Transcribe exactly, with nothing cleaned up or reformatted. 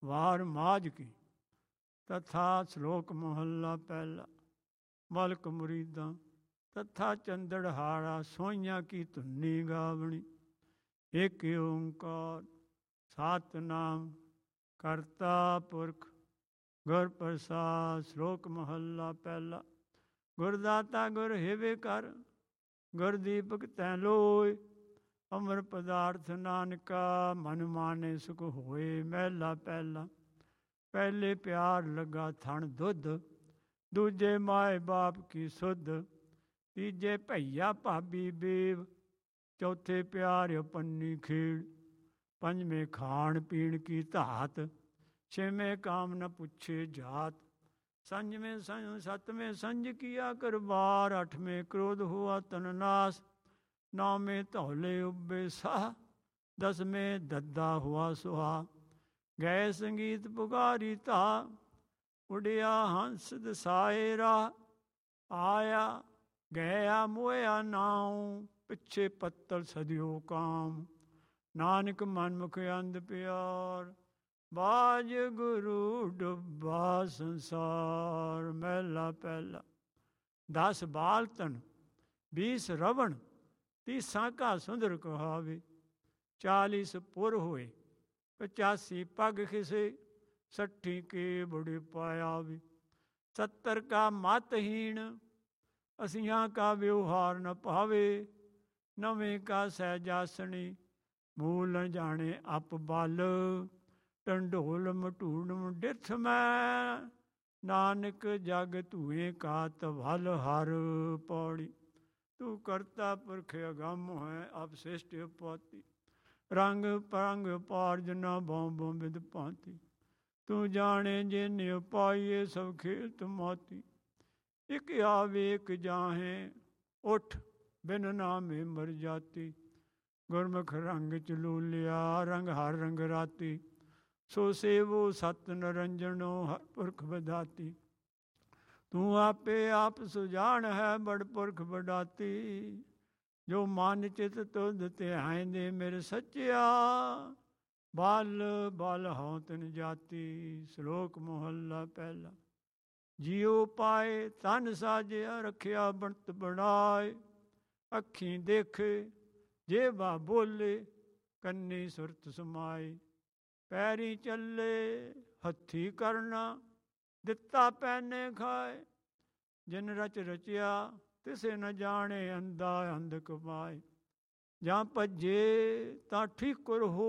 ਵਾਰ ਮਾਝ ਕੀ। ਤਥਾ ਸ਼ਲੋਕ ਮਹੱਲਾ ਪਹਿਲਾ। ਮਲਕ ਮੁਰੀਦਾਂ ਤਥਾ ਚੰਦੜਹਾਰਾ ਸੋਈਆਂ ਕੀ ਧੁਨੀ ਗਾਵਣੀ। ਏਕ ਓੰਕਾਰ ਸਤਿਨਾਮ ਕਰਤਾ ਪੁਰਖ ਗੁਰ ਪ੍ਰਸਾਦ। ਸ਼ਲੋਕ ਮਹੱਲਾ ਪਹਿਲਾ। ਗੁਰਦਾਤਾ ਗੁਰ ਹੇਵੇ ਕਰ ਗੁਰ ਦੀਪਕ ਤੈ ਲੋਏ। ਅੰਮ੍ਰਿਤ ਪਦਾਰਥ ਨਾਨਕਾ ਮਨ ਮਾਨੇ ਸੁਖ ਹੋਏ। ਮਹਿਲਾ ਪਹਿਲਾ। ਪਹਿਲੇ ਪਿਆਰ ਲੱਗਾ ਥਣ ਦੁੱਧ, ਦੂਜੇ ਮਾਏ ਬਾਪ ਕੀ ਸੁਧ, ਤੀਜੇ ਭਈਆ ਭਾਬੀ ਬੇਵ, ਚੌਥੇ ਪਿਆਰ ਪੰਨੀ ਖੇੜ, ਪੰਜਵੇਂ ਖਾਣ ਪੀਣ ਕੀ ਧਾਤ, ਛੇਵੇਂ ਕਾਮ ਨ ਪੁੱਛੇ ਜਾਤ, ਸੰਜਵੇਂ ਸੰਜ ਸਤਵੇਂ ਸੰਜ ਕੀਆ ਕਰਬਾਰ, ਅੱਠਵੇਂ ਕ੍ਰੋਧ ਹੁਆ ਤਨ ਨਾਸ, ਨੌਵੇਂ ਧੌਲੇ ਉੱਬੇ ਸਾਹ, ਦਸਵੇਂ ਦੱਦਾ ਹੁਆ ਸੁਹਾ, ਗਏ ਸੰਗੀਤ ਪੁਗਾਰੀ ਧਾ, ਉਡਿਆ ਹੰਸ ਦਸਾਏ ਰਾਹ, ਆਇਆ ਗਿਆ ਮੋਇਆ ਨਾਉ, ਪਿੱਛੇ ਪੱਤਲ ਸਦਿਓ ਕਾਮ, ਨਾਨਕ ਮਨਮੁਖ ਅੰਧ ਪਿਆਰ, ਬਾਜ ਗੁਰੂ ਡੁੱਬਾ ਸੰਸਾਰ। ਮਹਿਲਾ ਪਹਿਲਾ। ਦਸ ਬਾਲ ਤਨ ਬੀਸ ਰਵਣ, ਤੀਸਾਂ ਕਾ ਸੁੰਦਰ ਕਹਾਵੇ, ਚਾਲੀਸ ਪੁਰ ਹੋਏ ਪਚਾਸੀ ਪਗ ਖਿਸੇ, ਸੱਠੀ ਕੇ ਬੁੜੇ ਪਾਇਆ ਵੀ, ਸੱਤਰ ਕਾ ਮਤਹੀਣ, ਅਸੀਆਂ ਕਾ ਵਿਵਹਾਰ ਨ ਭਾਵੇ, ਨਵੇਂ ਕਾ ਸਹਿਜਾਸਣੀ, ਮੂਲ ਨ ਜਾਣੇ ਅਪ ਬਲ, ਢੰਡੋਲ ਮਟੂੜ ਡਿੱਠ ਮੈਂ, ਨਾਨਕ ਜਗ ਧੂਏ ਕਾ ਤਵਲ ਹਰ। ਪੌੜੀ। ਤੂੰ ਕਰਤਾ ਪੁਰਖ ਅਗੰਮ ਹੈ ਆਪ ਸ੍ਰਿਸ਼ਟ ਉਪਾਤੀ, ਰੰਗ ਪਰੰਗ ਪਾਰਜ ਨਾ ਬਉ ਬਉ ਬਿਦ ਭਾਂਤੀ, ਤੂੰ ਜਾਣੇ ਜਿਨ ਉਪਾਈਏ ਸਭ ਖੇਤ ਮਾਤੀ, ਇਕ ਆਵੇ ਇਕ ਜਾਹੇ ਉਠ ਬਿਨ ਨਾਮੇ ਮਰ ਜਾਤੀ, ਗੁਰਮੁਖ ਰੰਗ ਚਲੂਲਿਆ ਰੰਗ ਹਰ ਰੰਗ ਰਾਤੀ, ਸੋ ਸੇਵੋ ਸਤ ਨਰੰਜਨੋ ਹਰ ਪੁਰਖ ਵਿਦਾਤੀ, ਤੂੰ ਆਪੇ ਆਪ ਸੁਜਾਨ ਹੈ ਬੜ ਪੁਰਖ ਵਡਾਤੀ, ਜੋ ਮਨ ਚਿਤ ਤੁਧ ਧਿਆਇਂਦੇ ਮੇਰੇ ਸੱਚਿਆ, ਬਲ ਬਲ ਹਉ ਤਿਨ ਜਾਤੀ। ਸ਼ਲੋਕ ਮਹੱਲਾ ਪਹਿਲਾ। ਜੀਉ ਪਾਏ ਤਨ ਸਾਜਿਆ ਰੱਖਿਆ ਬਣਤ ਬਣਾਏ, ਅੱਖੀਂ ਦੇਖੇ ਜੇਬਾ ਬੋਲੇ ਕੰਨੀ ਸੁਰਤ ਸਮਾਏ, ਪੈਰੀ ਚੱਲੇ ਹੱਥੀ ਕਰਨਾ ਦਿੱਤਾ ਪੈਨੇ ਖਾਏ, ਜਿਨ ਰਚ ਰਚਿਆ ਤਿਸੇ ਨ ਜਾਣੇ ਅੰਧਾ ਅੰਧ ਕਮਾਏ, ਜਾਂ ਭੱਜੇ ਤਾਂ ਠੀਕੁਰ ਹੋ